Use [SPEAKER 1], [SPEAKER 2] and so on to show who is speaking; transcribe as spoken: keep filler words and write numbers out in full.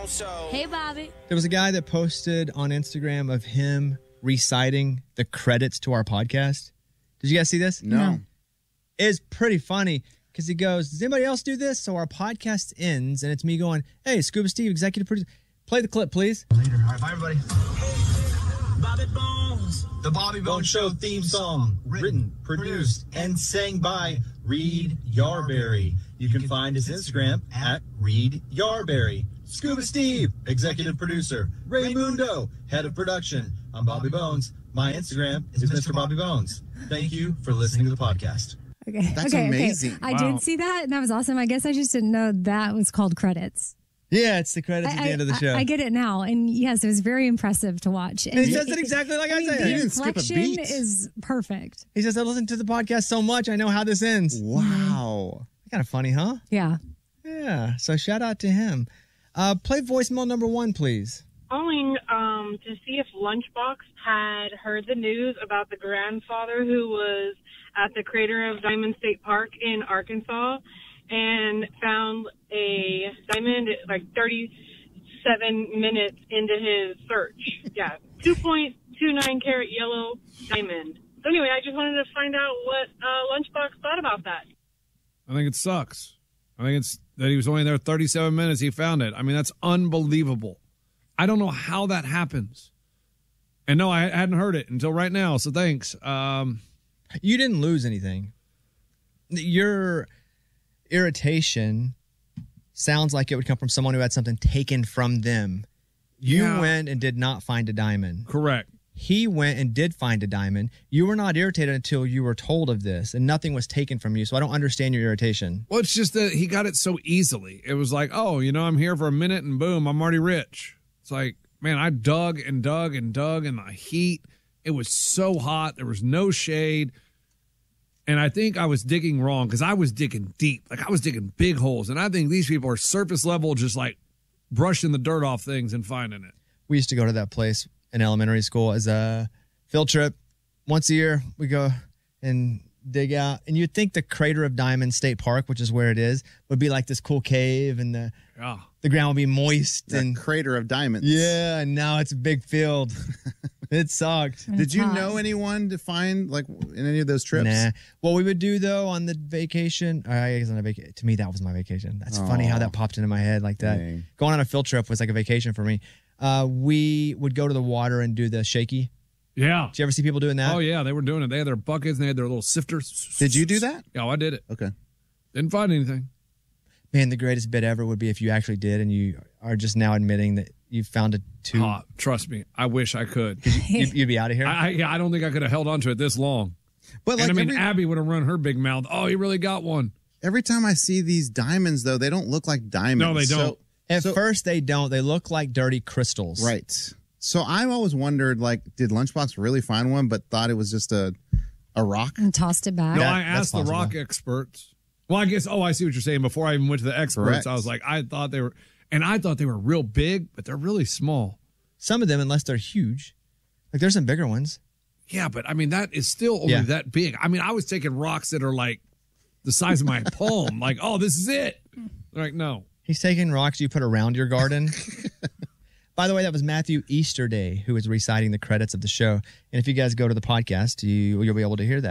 [SPEAKER 1] Hey, Bobby.
[SPEAKER 2] There was a guy that posted on Instagram of him reciting the credits to our podcast. Did you guys see this?
[SPEAKER 3] No.
[SPEAKER 2] It's pretty funny because he goes, does anybody else do this? So our podcast ends and it's me going, hey, Scuba Steve, executive producer. Play the clip, please.
[SPEAKER 4] Later. All right, bye, everybody. Bobby Bones. The Bobby Bones Show theme song. Written, produced, and sang by Reed Yarberry. You can find his Instagram at Reed Yarberry. Scuba Steve, executive producer. Ray Mundo, head of production. I'm Bobby Bones. My Instagram is Mister Bobby Bones. Thank you for listening to the podcast.
[SPEAKER 1] Okay.
[SPEAKER 3] That's
[SPEAKER 1] okay,
[SPEAKER 3] amazing.
[SPEAKER 1] Okay. I
[SPEAKER 3] Wow.
[SPEAKER 1] did see that, and that was awesome. I guess I just didn't know that was called credits.
[SPEAKER 2] Yeah, it's the credits
[SPEAKER 1] I,
[SPEAKER 2] at the end of the show.
[SPEAKER 1] I, I get it now, and yes, it was very impressive to watch. And,
[SPEAKER 2] And he says it exactly like I
[SPEAKER 1] mean,
[SPEAKER 2] said.
[SPEAKER 1] The
[SPEAKER 2] He didn't
[SPEAKER 3] skip a
[SPEAKER 1] inflection
[SPEAKER 3] beat.
[SPEAKER 1] is perfect.
[SPEAKER 2] He says, I listen to the podcast so much, I know how this ends.
[SPEAKER 3] Wow.
[SPEAKER 2] Kind of funny, huh?
[SPEAKER 1] Yeah.
[SPEAKER 2] Yeah. So shout out to him. Uh, play voicemail number one, please.
[SPEAKER 5] Calling um, to see if Lunchbox had heard the news about the grandfather who was at the crater of Diamond State Park in Arkansas and found a diamond like thirty-seven minutes into his search. Yeah, two point two nine carat yellow diamond. So anyway, I just wanted to find out what uh, Lunchbox thought about that.
[SPEAKER 6] I think it sucks. I think it's that he was only there thirty-seven minutes. He found it. I mean, that's unbelievable. I don't know how that happens. And no, I hadn't heard it until right now. So thanks. Um,
[SPEAKER 2] You didn't lose anything. Your irritation sounds like it would come from someone who had something taken from them. You
[SPEAKER 6] Yeah.
[SPEAKER 2] went and did not find a diamond.
[SPEAKER 6] correct.
[SPEAKER 2] He went and did find a diamond. You were not irritated until you were told of this, and nothing was taken from you. So I don't understand your irritation.
[SPEAKER 6] Well, it's just that he got it so easily. It was like, oh, you know, I'm here for a minute and boom, I'm already rich. It's like, man, I dug and dug and dug in the heat. It was so hot. There was no shade. And I think I was digging wrong because I was digging deep. Like I was digging big holes. And I think these people are surface level, just like brushing the dirt off things and finding it.
[SPEAKER 2] We used to go to that place in elementary school as a field trip. Once a year, we go and dig out. And you'd think the crater of Diamond State Park, which is where it is, would be like this cool cave and the
[SPEAKER 6] Yeah.
[SPEAKER 2] the ground would be moist.
[SPEAKER 3] The
[SPEAKER 2] and
[SPEAKER 3] crater of diamonds.
[SPEAKER 2] yeah, and now it's a big field. It sucked.
[SPEAKER 3] Did you
[SPEAKER 1] hot.
[SPEAKER 3] know anyone to find like in any of those trips?
[SPEAKER 2] Nah. What we would do though on the vacation, I guess on a vacation. To me, that was my vacation. That's funny how that popped into my head like that.
[SPEAKER 3] Dang.
[SPEAKER 2] Going on a field trip was like a vacation for me. Uh, we would go to the water and do the shaky.
[SPEAKER 6] Yeah.
[SPEAKER 2] Did you ever see people doing that?
[SPEAKER 6] Oh, yeah. They were doing it. They had their buckets and they had their little sifters.
[SPEAKER 3] Did you do that?
[SPEAKER 6] Yeah, I did it.
[SPEAKER 3] Okay.
[SPEAKER 6] Didn't find anything.
[SPEAKER 2] Man, the greatest bit ever would be if you actually did and you are just now admitting that you found a tube.
[SPEAKER 6] Oh, trust me. I wish I could.
[SPEAKER 2] You, you'd be out of here.
[SPEAKER 6] I, I, yeah, I don't think I could have held on to it this long.
[SPEAKER 3] But like
[SPEAKER 6] and I mean,
[SPEAKER 3] every,
[SPEAKER 6] Abby would have run her big mouth. Oh, he really got one.
[SPEAKER 3] every time I see these diamonds, though, they don't look like diamonds.
[SPEAKER 6] No, they don't.
[SPEAKER 3] So,
[SPEAKER 2] At
[SPEAKER 3] so-
[SPEAKER 2] first, they don't. They look like dirty crystals.
[SPEAKER 3] right. So I've always wondered, like, did Lunchbox really find one, but thought it was just a a rock?
[SPEAKER 1] And tossed it back.
[SPEAKER 6] No,
[SPEAKER 2] That-
[SPEAKER 6] I
[SPEAKER 2] that's
[SPEAKER 6] asked the
[SPEAKER 2] possible.
[SPEAKER 6] rock experts. Well, I guess, oh, I see what you're saying. Before I even went to the experts,
[SPEAKER 3] Correct.
[SPEAKER 6] I was like, I thought they were, and I thought they were real big, but they're really small.
[SPEAKER 2] Some of them, unless they're huge. Like, there's some bigger ones.
[SPEAKER 6] Yeah, but I mean, that is still only
[SPEAKER 2] Yeah.
[SPEAKER 6] that big. I mean, I was taking rocks that are like the size of my palm. Like, oh, this is it. They're like, no.
[SPEAKER 2] He's taking rocks you put around your garden. By the way, that was Matthew Easterday who was reciting the credits of the show. And if you guys go to the podcast, you, you'll be able to hear that.